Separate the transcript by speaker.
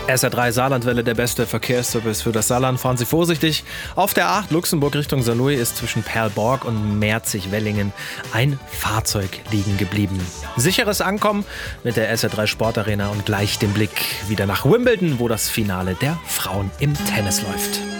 Speaker 1: SR3 Saarlandwelle, der beste Verkehrsservice für das Saarland. Fahren Sie vorsichtig. Auf der A8 Luxemburg Richtung Saarlouis ist zwischen Perlborg und Merzig-Wellingen ein Fahrzeug liegen geblieben. Sicheres Ankommen mit der SR3 Sportarena und gleich den Blick wieder nach Wimbledon, wo das Finale der Frauen im Tennis läuft.